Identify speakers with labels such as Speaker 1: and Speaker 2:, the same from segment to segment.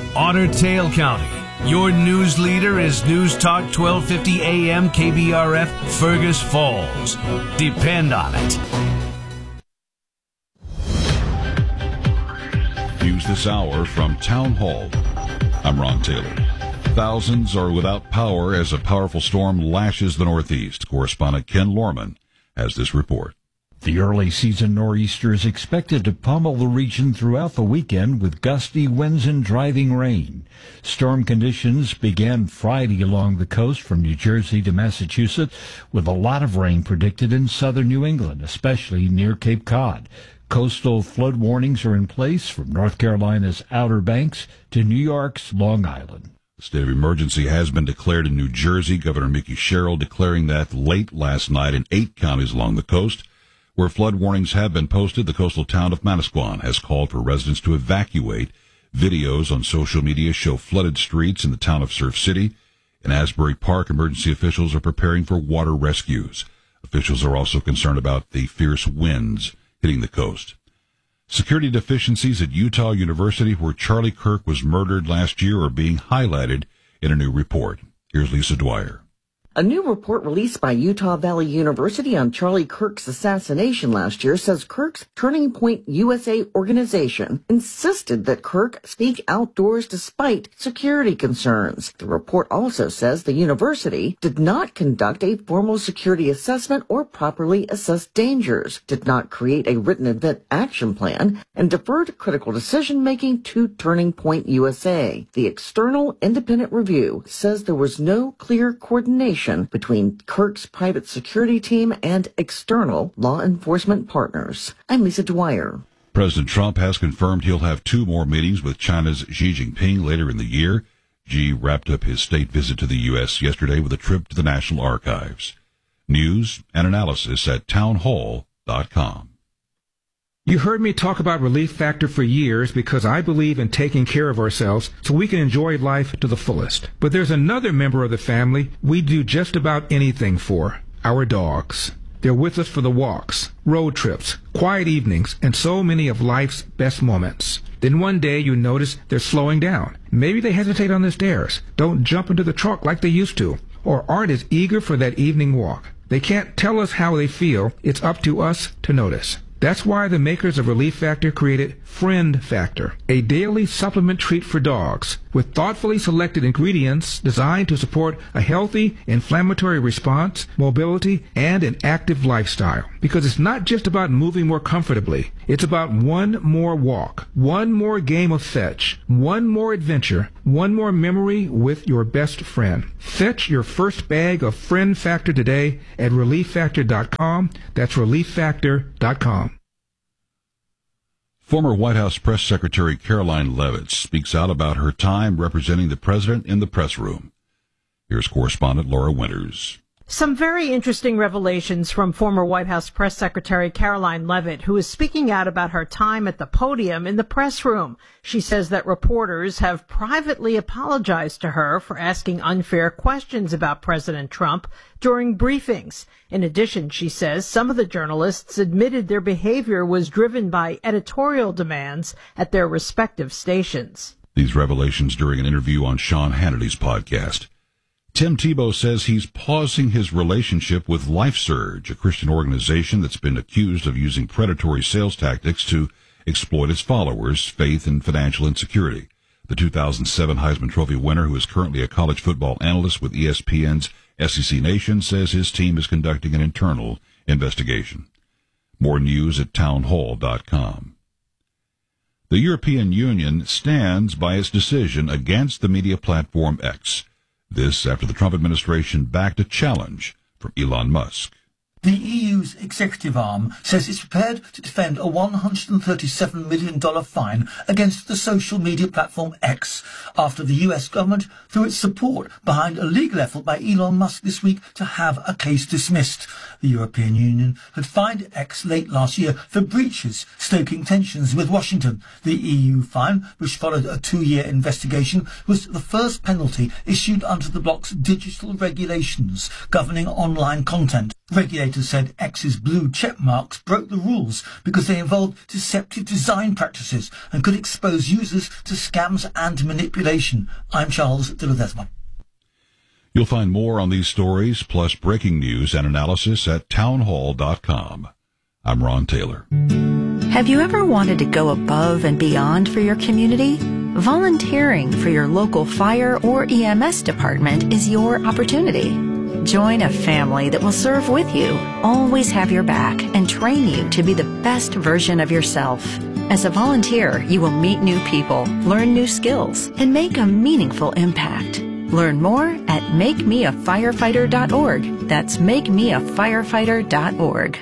Speaker 1: Otter Tail County. Your news leader is News Talk 1250 AM KBRF, Fergus Falls. Depend on it.
Speaker 2: News this hour from Town Hall. I'm Ron Taylor. Thousands are without power as a powerful storm lashes the Northeast. Correspondent Ken Lorman has this report.
Speaker 3: The early season nor'easter is expected to pummel the region throughout the weekend with gusty winds and driving rain. Storm conditions began Friday along the coast from New Jersey to Massachusetts, with a lot of rain predicted in southern New England, especially near Cape Cod. Coastal flood warnings are in place from North Carolina's Outer Banks to New York's Long Island.
Speaker 2: The state of emergency has been declared in New Jersey, Governor Mickey Sherrill declaring that late last night in 8 counties along the coast. Where flood warnings have been posted, the coastal town of Manasquan has called for residents to evacuate. Videos on social media show flooded streets in the town of Surf City. In Asbury Park, emergency officials are preparing for water rescues. Officials are also concerned about the fierce winds hitting the coast. Security deficiencies at Utah University, where Charlie Kirk was murdered last year, are being highlighted in a new report. Here's Lisa Dwyer.
Speaker 4: A new report released by Utah Valley University on Charlie Kirk's assassination last year says Kirk's Turning Point USA organization insisted that Kirk sneak outdoors despite security concerns. The report also says the university did not conduct a formal security assessment or properly assess dangers, did not create a written event action plan, and deferred critical decision-making to Turning Point USA. The external independent review says there was no clear coordination between Kirk's private security team and external law enforcement partners. I'm Lisa Dwyer.
Speaker 2: President Trump has confirmed he'll have 2 more meetings with China's Xi Jinping later in the year. Xi wrapped up his state visit to the U.S. yesterday with a trip to the National Archives. News and analysis at townhall.com.
Speaker 5: You heard me talk about Relief Factor for years because I believe in taking care of ourselves so we can enjoy life to the fullest. But there's another member of the family we do just about anything for, our dogs. They're with us for the walks, road trips, quiet evenings, and so many of life's best moments. Then one day you notice they're slowing down. Maybe they hesitate on the stairs, don't jump into the truck like they used to, or aren't as eager for that evening walk. They can't tell us how they feel. It's up to us to notice. That's why the makers of Relief Factor created Friend Factor, a daily supplement treat for dogs with thoughtfully selected ingredients designed to support a healthy inflammatory response, mobility, and an active lifestyle. Because it's not just about moving more comfortably. It's about one more walk, one more game of fetch, one more adventure, one more memory with your best friend. Fetch your first bag of Friend Factor today at ReliefFactor.com. That's ReliefFactor.com.
Speaker 2: Former White House Press Secretary Karoline Leavitt speaks out about her time representing the president in the press room. Here's correspondent Laura Winters.
Speaker 6: Some very interesting revelations from former White House Press Secretary Karoline Leavitt, who is speaking out about her time at the podium in the press room. She says that reporters have privately apologized to her for asking unfair questions about President Trump during briefings. In addition, she says some of the journalists admitted their behavior was driven by editorial demands at their respective stations.
Speaker 2: These revelations during an interview on Sean Hannity's podcast. Tim Tebow says he's pausing his relationship with LifeSurge, a Christian organization that's been accused of using predatory sales tactics to exploit its followers' faith and financial insecurity. The 2007 Heisman Trophy winner, who is currently a college football analyst with ESPN's SEC Nation, says his team is conducting an internal investigation. More news at townhall.com. The European Union stands by its decision against the media platform X. This after the Trump administration backed a challenge from Elon Musk.
Speaker 7: The EU's executive arm says it's prepared to defend a $137 million fine against the social media platform X after the US government threw its support behind a legal effort by Elon Musk this week to have a case dismissed. The European Union had fined X late last year for breaches, stoking tensions with Washington. The EU fine, which followed a 2-year investigation, was the first penalty issued under the bloc's digital regulations governing online content. Regulators said X's blue check marks broke the rules because they involved deceptive design practices and could expose users to scams and manipulation. I'm Charles de Ledesma.
Speaker 2: You'll find more on these stories, plus breaking news and analysis at townhall.com. I'm Ron Taylor.
Speaker 8: Have you ever wanted to go above and beyond for your community? Volunteering for your local fire or EMS department is your opportunity. Join a family that will serve with you, always have your back, and train you to be the best version of yourself. As a volunteer, you will meet new people, learn new skills, and make a meaningful impact. Learn more at makemeafirefighter.org. That's makemeafirefighter.org.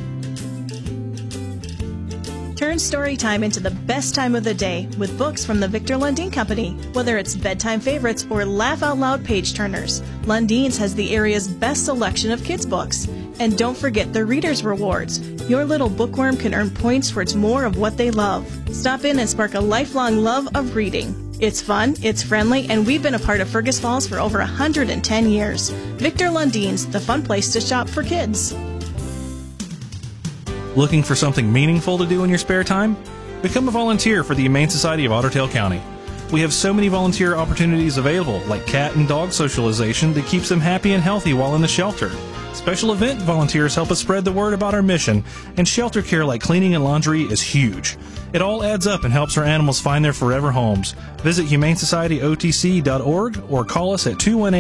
Speaker 9: Turn story time into the best time of the day with books from the Victor Lundin Company. Whether it's bedtime favorites or laugh-out-loud page-turners, Lundin's has the area's best selection of kids' books. And don't forget the Reader's Rewards. Your little bookworm can earn points towards more of what they love. Stop in and spark a lifelong love of reading. It's fun, it's friendly, and we've been a part of Fergus Falls for over 110 years. Victor Lundin's, the fun place to shop for kids.
Speaker 10: Looking for something meaningful to do in your spare time? Become a volunteer for the Humane Society of Otter Tail County. We have so many volunteer opportunities available, like cat and dog socialization that keeps them happy and healthy while in the shelter. Special event volunteers help us spread the word about our mission, and shelter care like cleaning and laundry is huge. It all adds up and helps our animals find their forever homes. Visit humanesocietyotc.org or call us at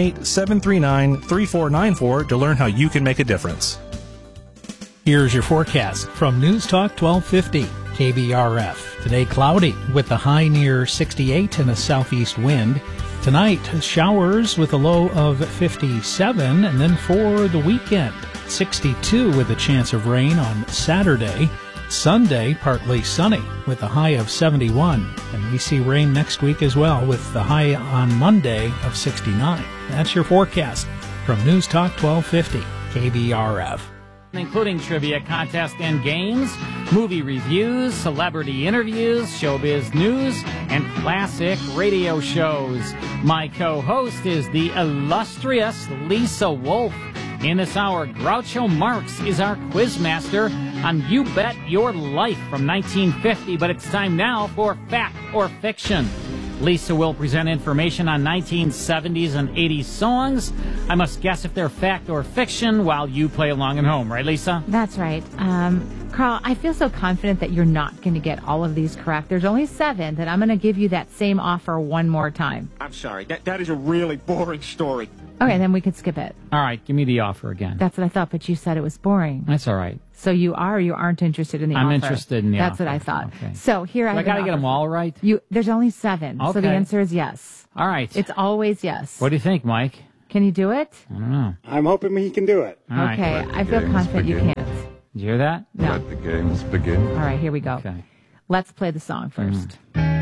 Speaker 10: 218-739-3494 to learn how you can make a difference.
Speaker 11: Here's your forecast from News Talk 1250 KBRF. Today cloudy with a high near 68 and a southeast wind. Tonight showers with a low of 57, and then for the weekend 62 with a chance of rain on Saturday. Sunday partly sunny with a high of 71, and we see rain next week as well with the high on Monday of 69. That's your forecast from News Talk 1250 KBRF.
Speaker 12: Including trivia contests and games, movie reviews, celebrity interviews, showbiz news, and classic radio shows. My co-host is the illustrious Lisa Wolf. In this hour, Groucho Marx is our quizmaster on You Bet Your Life from 1950, but it's time now for Fact or Fiction. Lisa will present information on 1970s and 80s songs. I must guess if they're fact or fiction while you play along at home. Right, Lisa?
Speaker 13: That's right. Carl, I feel so confident that you're not going to get all of these correct. There's only 7 that I'm going to give you that same offer one more time.
Speaker 14: I'm sorry. That is a really boring story.
Speaker 13: Okay, then we could skip it.
Speaker 12: All right, give me the offer again.
Speaker 13: That's what I thought, but you said it was boring.
Speaker 12: That's all right.
Speaker 13: So you are or you aren't interested in the offer?
Speaker 12: I'm interested in the offer.
Speaker 13: That's what I thought.
Speaker 12: Okay.
Speaker 13: So here I
Speaker 12: got to get them all right?
Speaker 13: There's only 7,
Speaker 12: okay.
Speaker 13: So the answer is yes.
Speaker 12: All right.
Speaker 13: It's always yes.
Speaker 12: What do you think, Mike?
Speaker 13: Can you do it?
Speaker 12: I don't know.
Speaker 14: I'm hoping he can do it.
Speaker 12: All right.
Speaker 13: Okay, I feel confident you can't.
Speaker 12: Did you hear that?
Speaker 13: No.
Speaker 15: Let the games begin.
Speaker 13: All right, here we go.
Speaker 12: Okay.
Speaker 13: Let's play the song first.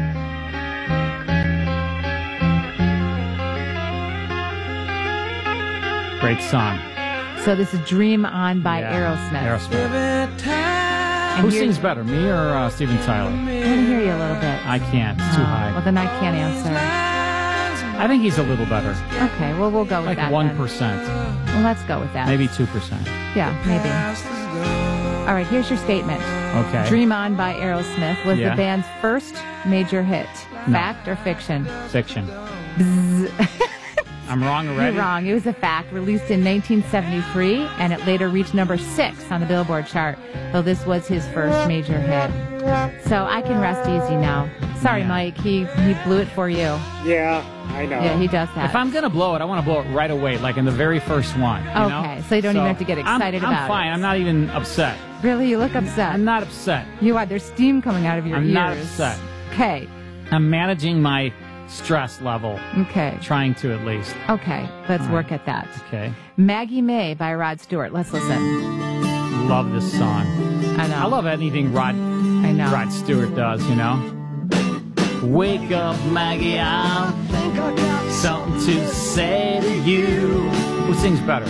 Speaker 12: Great song.
Speaker 13: So this is Dream On by Aerosmith.
Speaker 12: Who sings better, me or Steven Tyler?
Speaker 13: I want to hear you a little bit.
Speaker 12: I can't. It's too high.
Speaker 13: Well, then I can't answer.
Speaker 12: I think he's a little better.
Speaker 13: Okay, well, we'll go with
Speaker 12: like
Speaker 13: that.
Speaker 12: 1%.
Speaker 13: Well, let's go with that.
Speaker 12: Maybe 2%.
Speaker 13: Yeah, maybe. All right, here's your statement.
Speaker 12: Okay.
Speaker 13: Dream On by Aerosmith was the band's first major hit.
Speaker 12: No.
Speaker 13: Fact or fiction?
Speaker 12: Fiction.
Speaker 13: Bzz.
Speaker 12: I'm wrong already?
Speaker 13: You're wrong. It was a fact, released in 1973, and it later reached number 6 on the Billboard chart, though this was his first major hit. So I can rest easy now. Sorry, Mike. He blew it for you.
Speaker 14: Yeah, I know.
Speaker 13: Yeah, he does that.
Speaker 12: If I'm going to blow it, I want to blow it right away, like in the very first one. You know?
Speaker 13: So you don't even have to get excited about it.
Speaker 12: I'm fine. I'm not even upset.
Speaker 13: Really? You look upset.
Speaker 12: I'm not upset.
Speaker 13: You are. There's steam coming out of your ears.
Speaker 12: I'm not upset.
Speaker 13: Okay.
Speaker 12: I'm managing my stress level.
Speaker 13: Okay.
Speaker 12: Trying to, at least.
Speaker 13: Okay. Let's work at that.
Speaker 12: Okay.
Speaker 13: Maggie May by Rod Stewart. Let's listen.
Speaker 12: Love this song.
Speaker 13: I know.
Speaker 12: I love anything Rod Stewart does, you know? Wake up, Maggie, I'll think I got something to say to you. Who sings better?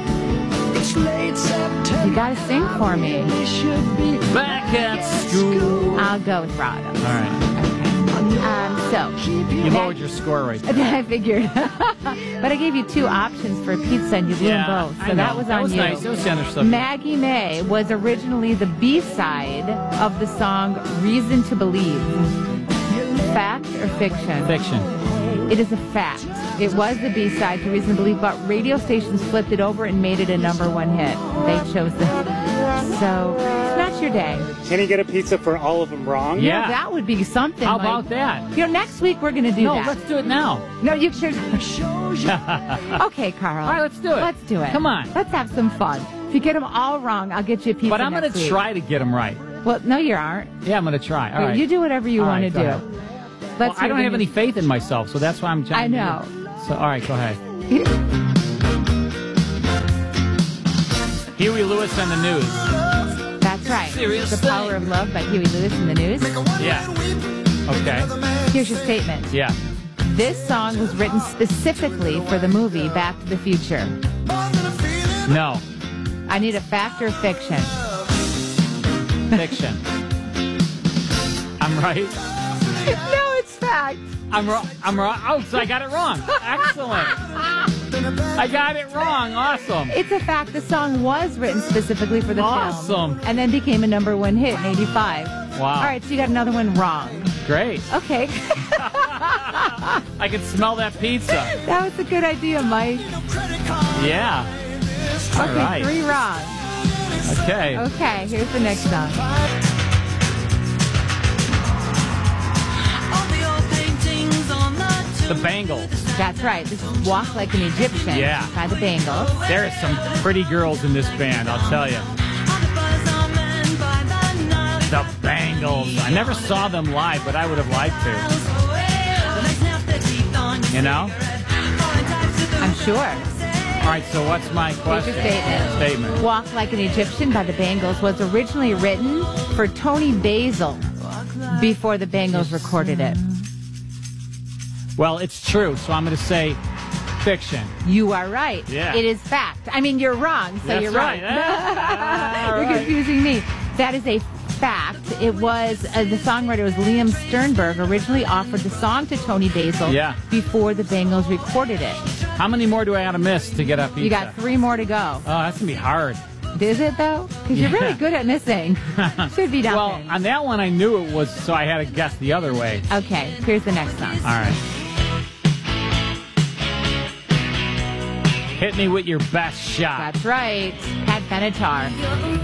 Speaker 13: You gotta sing for me.
Speaker 12: Back at school.
Speaker 13: I'll go with Rod.
Speaker 12: All right. You lowered your score right there.
Speaker 13: I figured. But I gave you 2 options for pizza, and you blew them both. So that was on you.
Speaker 12: Nice. It was generous stuff.
Speaker 13: Maggie May was originally the B-side of the song Reason to Believe. Fact or fiction?
Speaker 12: Fiction.
Speaker 13: It is a fact. It was the B-side to Reason to Believe, but radio stations flipped it over and made it a #1 hit. They chose So, it's not your day.
Speaker 14: Can he get a pizza for all of them wrong?
Speaker 13: Yeah, that would be something.
Speaker 12: How about that?
Speaker 13: Next week we're going to do that.
Speaker 12: No, let's do it now.
Speaker 13: No, you should. Okay, Carl.
Speaker 12: All right, let's do it.
Speaker 13: Let's do it.
Speaker 12: Come on.
Speaker 13: Let's have some fun. If you get them all wrong, I'll get you a pizza.
Speaker 12: But I'm going to try to get them right.
Speaker 13: Well, no, you aren't.
Speaker 12: Yeah, I'm going to try. All right.
Speaker 13: You do whatever you want to do.
Speaker 12: I don't have any faith in myself, so that's why I'm trying to.
Speaker 13: I know.
Speaker 12: So, all right, go ahead. Huey Lewis and the News.
Speaker 13: That's right.
Speaker 12: Serious
Speaker 13: The Power of Love by Huey Lewis and the News.
Speaker 12: Yeah. Okay.
Speaker 13: Here's your statement.
Speaker 12: Yeah.
Speaker 13: This song was written specifically for the movie Back to the Future.
Speaker 12: No.
Speaker 13: I need a fact or fiction.
Speaker 12: Fiction. I'm right.
Speaker 13: No, it's fact.
Speaker 12: I'm wrong. Oh, so I got it wrong. Excellent. I got it wrong. Awesome.
Speaker 13: It's a fact. The song was written specifically for the film.
Speaker 12: Awesome.
Speaker 13: And then became a #1 hit in '85.
Speaker 12: Wow.
Speaker 13: All right, so you got another one wrong.
Speaker 12: Great.
Speaker 13: Okay.
Speaker 12: I can smell that pizza.
Speaker 13: That was a good idea, Mike.
Speaker 12: Yeah. All
Speaker 13: Okay,
Speaker 12: right.
Speaker 13: 3 wrong.
Speaker 12: Okay.
Speaker 13: Okay, here's the next song.
Speaker 12: The Bangles.
Speaker 13: That's right. This is Walk Like an Egyptian by the Bangles.
Speaker 12: There are some pretty girls in this band, I'll tell you. The Bangles. I never saw them live, but I would have liked to. You know?
Speaker 13: I'm sure.
Speaker 12: All right, so what's my question?
Speaker 13: Here's your statement. Walk Like an Egyptian by the Bangles was originally written for Tony Basil before the Bangles recorded it.
Speaker 12: Well, it's true, so I'm going to say fiction.
Speaker 13: You are right.
Speaker 12: Yeah.
Speaker 13: It is fact. I mean, you're wrong, so
Speaker 12: That's
Speaker 13: you're
Speaker 12: right.
Speaker 13: You're confusing me. That is a fact. It was, the songwriter was Liam Sternberg, originally offered the song to Tony Basil before the Bangles recorded it.
Speaker 12: How many more do I have to miss to get up pizza?
Speaker 13: You got 3 more to go.
Speaker 12: Oh, that's going to be hard.
Speaker 13: Is it, though? Because you're really good at missing. Should be nothing.
Speaker 12: Well, on that one, I knew it was, so I had to guess the other way.
Speaker 13: Okay, here's the next song.
Speaker 12: All right. Hit me with your best shot.
Speaker 13: That's right. Pat Benatar.